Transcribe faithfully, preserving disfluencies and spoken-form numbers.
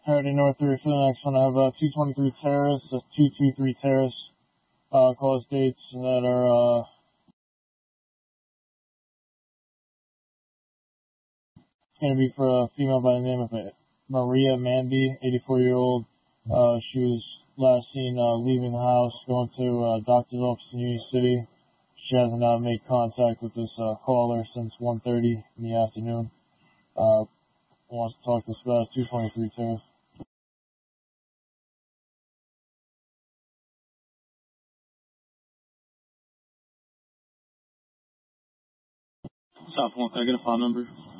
Alrighty, North three for the next one. I have uh, two twenty-three Terrace, uh, two two three Terrace, uh, cause dates that are, uh, going to be for a female by the name of Maria Manby, eighty-four year old. Uh, she was last seen, uh, leaving the house, going to, uh, doctor's office in Union City. She hasn't, uh, made contact with this, uh, caller since one thirty in the afternoon. Uh, wants to talk to us about two twenty-three Terrace. South one, can I get a phone number?